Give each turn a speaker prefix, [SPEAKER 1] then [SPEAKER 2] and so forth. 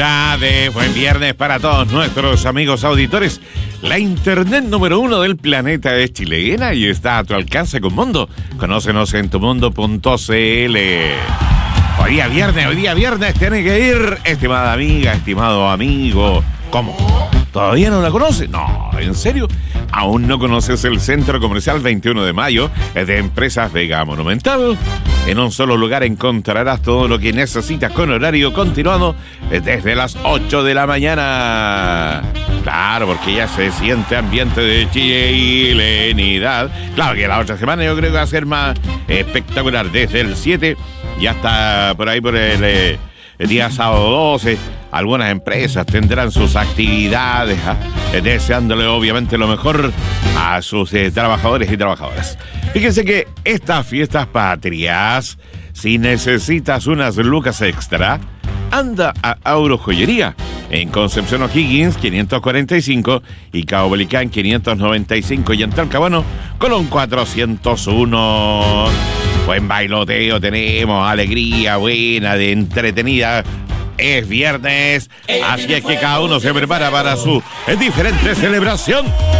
[SPEAKER 1] Felicidades, buen viernes para todos nuestros amigos auditores. La internet número 1 del planeta es chilena y está a tu alcance con Mundo. Conócenos en tumundo.cl. Hoy día viernes tiene que ir, estimada amiga, estimado amigo. ¿Cómo? ¿Todavía no la conoces? No, ¿en serio? ¿Aún no conoces el Centro Comercial 21 de Mayo de Empresas Vega Monumental? En un solo lugar encontrarás todo lo que necesitas con horario continuado desde las 8 de la mañana. Claro, porque ya se siente ambiente de chilenidad. Claro que la otra semana yo creo que va a ser más espectacular. Desde el 7 y hasta por ahí por el día sábado 12. Algunas empresas tendrán sus actividades, deseándole obviamente lo mejor a sus trabajadores y trabajadoras. Fíjense que estas fiestas patrias, si necesitas unas lucas extra, anda a Agrojoyería en Concepción O'Higgins 545 y Cabo Belicán 595 y en Talcahuano Colón 401. Buen bailoteo tenemos, alegría buena, de entretenida. Es viernes, así es que cada uno se prepara para su diferente celebración.